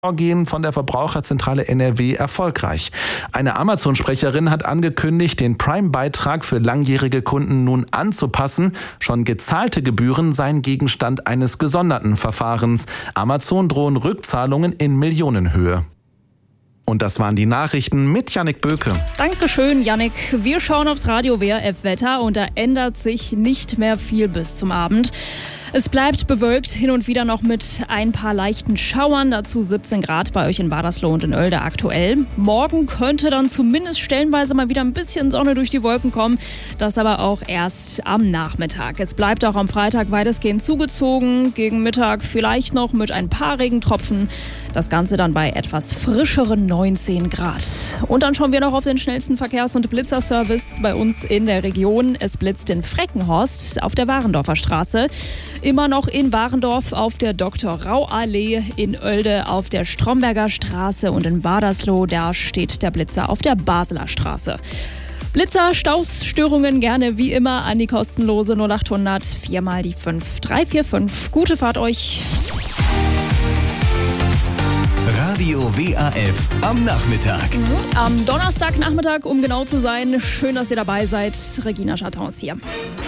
Vorgehen von der Verbraucherzentrale NRW erfolgreich. Eine Amazon-Sprecherin hat angekündigt, den Prime-Beitrag für langjährige Kunden nun anzupassen. Schon gezahlte Gebühren seien Gegenstand eines gesonderten Verfahrens. Amazon drohen Rückzahlungen in Millionenhöhe. Und das waren die Nachrichten mit Jannik Böke. Dankeschön, Jannik. Wir schauen aufs Radio WRF-Wetter und da ändert sich nicht mehr viel bis zum Abend. Es bleibt bewölkt, hin und wieder noch mit ein paar leichten Schauern, dazu 17 Grad bei euch in Wadersloh und in Oelde aktuell. Morgen könnte dann zumindest stellenweise mal wieder ein bisschen Sonne durch die Wolken kommen, das aber auch erst am Nachmittag. Es bleibt auch am Freitag weitestgehend zugezogen, gegen Mittag vielleicht noch mit ein paar Regentropfen, das Ganze dann bei etwas frischeren 19 Grad. Und dann schauen wir noch auf den schnellsten Verkehrs- und Blitzerservice bei uns in der Region. Es blitzt in Freckenhorst auf der Warendorfer Straße. Immer noch in Warendorf auf der Dr.-Rau-Allee, in Oelde auf der Stromberger Straße und in Wadersloh, da steht der Blitzer auf der Basler Straße. Blitzer, Staus, Störungen gerne wie immer an die kostenlose 0800 4 mal die 5345. Gute Fahrt euch! Radio WAF am Nachmittag. Am Donnerstagnachmittag, um genau zu sein. Schön, dass ihr dabei seid. Regina Schatons hier.